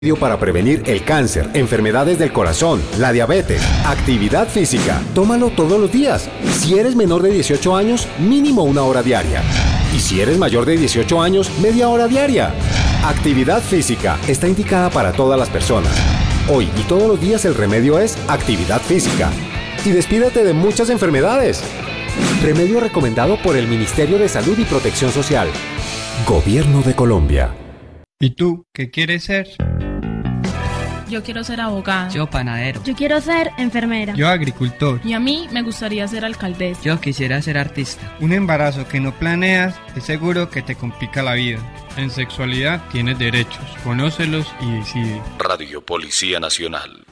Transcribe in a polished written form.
Para prevenir el cáncer, enfermedades del corazón, la diabetes, actividad física. Tómalo todos los días. Si eres menor de 18 años, mínimo 1 hora diaria. Y si eres mayor de 18 años, media hora diaria. Actividad física está indicada para todas las personas. Hoy y todos los días el remedio es actividad física. Y despídete de muchas enfermedades. Remedio recomendado por el Ministerio de Salud y Protección Social. Gobierno de Colombia. ¿Y tú qué quieres ser? Yo quiero ser abogada. Yo panadero. Yo quiero ser enfermera. Yo agricultor. Y a mí me gustaría ser alcaldesa. Yo quisiera ser artista. Un embarazo que no planeas es seguro que te complica la vida. En sexualidad tienes derechos, conócelos y decide. Radio Policía Nacional.